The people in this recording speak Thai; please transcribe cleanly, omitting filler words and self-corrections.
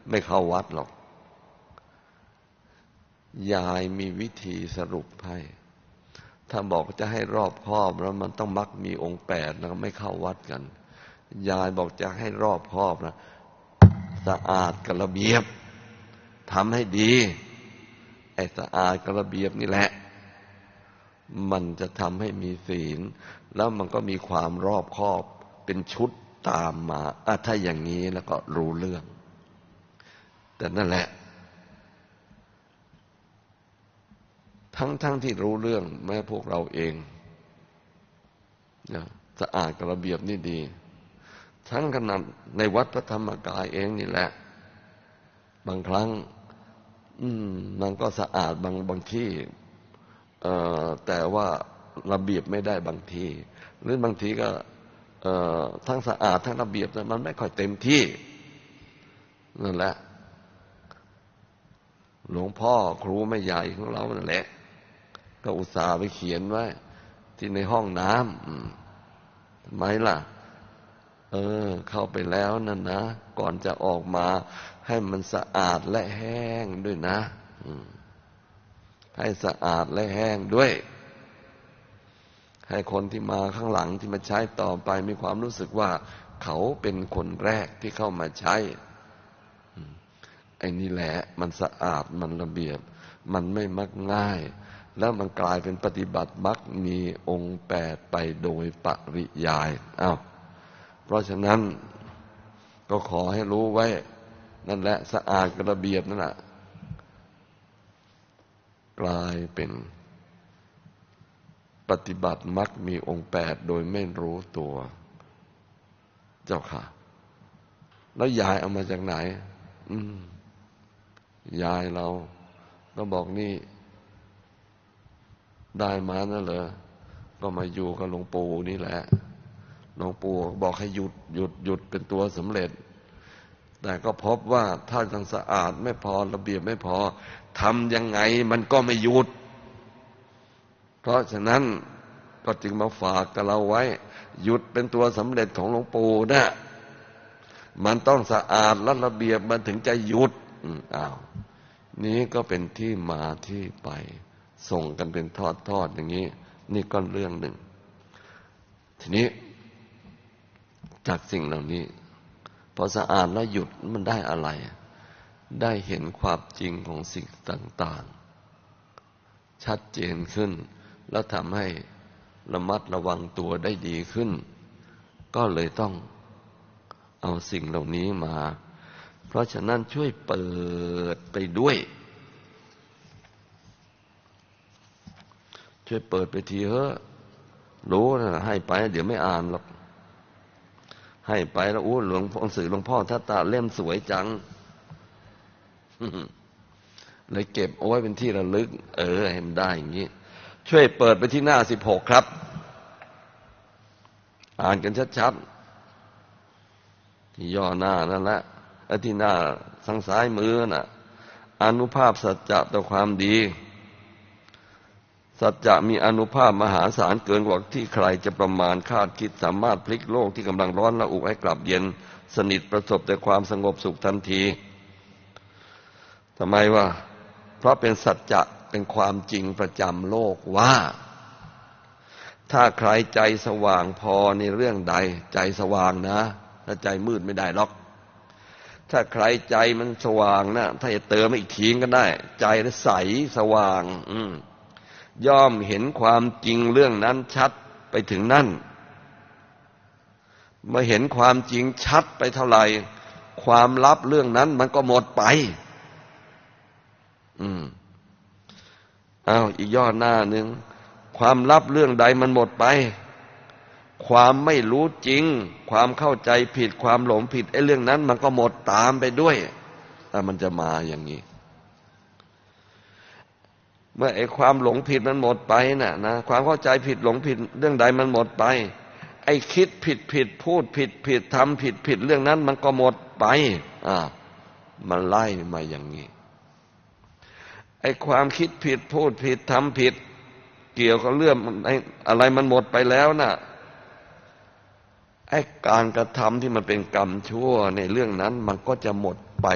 ไม่เข้าวัดหรอกยายมีวิธีสรุปให้ถ้าบอกจะให้รอบคอบแล้วมันต้องมักมีองค์8แล้วไม่เข้าวัดกันยายบอกจะให้รอบคอบนะสะอาดกับระเบียบทำให้ดีไอ้สะอาดกับระเบียบนี่แหละมันจะทำให้มีศีลแล้วมันก็มีความรอบคอบเป็นชุดตามมาถ้าอย่างนี้แล้วก็รู้เรื่องแต่นั่นแหละทั้งที่รู้เรื่องแม้พวกเราเองสะอาดกับระเบียบนี่ดีทั้งขนาดในวัดพระธรรมกายเองนี่แหละบางครั้งมันก็สะอาดบางที่แต่ว่าระเบียบไม่ได้บางทีหรือบางทีก็ทั้งสะอาดทั้งระเบียบแต่มันไม่ค่อยเต็มที่นั่นแหละหลวงพ่อครูแม่ใหญ่ของเรานั่นแหละก็อุตส่าห์ไปเขียนไว้ที่ในห้องน้ำทำไมล่ะเข้าไปแล้วนั่นนะก่อนจะออกมาให้มันสะอาดและแห้งด้วยนะให้สะอาดและแห้งด้วยให้คนที่มาข้างหลังที่มาใช้ต่อไปมีความรู้สึกว่าเขาเป็นคนแรกที่เข้ามาใช้ไอ้นี่แหละมันสะอาดมันระเบียบมันไม่มักง่ายแล้วมันกลายเป็นปฏิบัติมักมีองค์8ไปโดยปริยายเพราะฉะนั้นก็ขอให้รู้ไว้นั่นแหละสะอาดกับระเบียบนั่นแหละกลายเป็นปฏิบัติมักมีองค์8โดยไม่รู้ตัวเจ้าค่ะแล้วยายเอามาจากไหนยายเราก็บอกนี่ได้มานั่นเหรอก็มาอยู่กับหลวงปู่นี่แหละหลวงปู่บอกให้หยุดเป็นตัวสำเร็จแต่ก็พบว่าถ้ายังสะอาดไม่พอระเบียบไม่พอทำยังไงมันก็ไม่หยุดเพราะฉะนั้นก็จึงมาฝากกับเราไว้หยุดเป็นตัวสำเร็จของหลวงปู่นะมันต้องสะอาดและระเบียบมันถึงจะหยุดนี้ก็เป็นที่มาที่ไปส่งกันเป็นทอดอย่างนี้นี่ก็เรื่องหนึ่งทีนี้จากสิ่งเหล่านี้พอสะอาดแล้วหยุดมันได้อะไรได้เห็นความจริงของสิ่งต่างๆชัดเจนขึ้นแล้วทำให้ระมัดระวังตัวได้ดีขึ้นก็เลยต้องเอาสิ่งเหล่านี้มาเพราะฉะนั้นช่วยเปิดไปด้วยช่วยเปิดไปทีเถอะรู้นะให้ไปเดี๋ยวไม่อ่านหรอกให้ไปแล้วหลวงพ่อสื่อหลวงพ่อทัตตาเล่มสวยจังเลยเก็บเอาไว้เป็นที่ระลึกให้มันได้อย่างนี้ช่วยเปิดไปที่หน้า16ครับอ่านกันชัดๆที่ย่อหน้านั่นแหละที่หน้าทางซ้ายมือน่ะอานุภาพสัจจะต่อความดีสัจจะมีอานุภาพมหาศาลเกินกว่าที่ใครจะประมาณคาดคิดสามารถพลิกโลกที่กำลังร้อนระอุให้กลับเย็นสนิทประสบแต่ความสงบสุขทันทีทำไมวะเพราะเป็นสัจจะเป็นความจริงประจำโลกว่าถ้าใครใจสว่างพอในเรื่องใดใจสว่างนะถ้าใจมืดไม่ได้หรอกถ้าใครใจมันสว่างนะถ้าจะเติมอีกทีก็ได้ใจใสสว่างย่อมเห็นความจริงเรื่องนั้นชัดไปถึงนั่นเมื่อเห็นความจริงชัดไปเท่าไหร่ความลับเรื่องนั้นมันก็หมดไปอีกย่อหน้านึงความลับเรื่องใดมันหมดไปความไม่รู้จริงความเข้าใจผิดความหลงผิดไอ้เรื่องนั้นมันก็หมดตามไปด้วยมันจะมาอย่างนี้เมื่อไอ้ความหลงผิดมันหมดไปนะความเข้าใจผิดหลงผิดเรื่องใดมันหมดไปไอ้คิดผิดพูดผิดทำผิดเรื่องนั้นมันก็หมดไปมันไล่มาอย่างนี้ไอ้ความคิดผิดพูดผิดทำผิดเกี่ยวกับเรื่องอะไรมันหมดไปแล้วน่ะไอ้การกระทำที่มันเป็นกรรมชั่วในเรื่องนั้นมันก็จะหมดไป